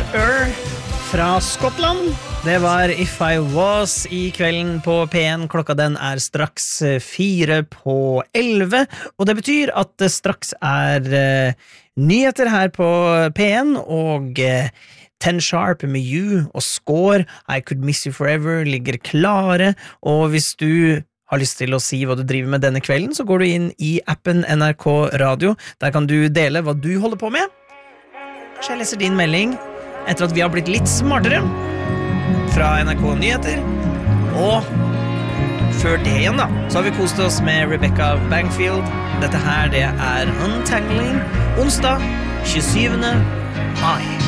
Fra Skottland. Det var If I Was I kvelden på P1. Klokka den straks 11:04, og det betyr at det straks nyheter her på P1, og 10 Sharp med You og Score, I Could Miss You Forever ligger klare, og hvis du har lyst til å si hva du driver med denne kvelden, så går du inn I appen NRK Radio. Der kan du dele hva du holder på med. Så jeg leser din melding etter at vi har blitt litt smartere fra NRK Nyheter, og før det igjen da, så har vi kost oss med Rebecca Bangfield. Dette her, det Untangling, onsdag 27. mai.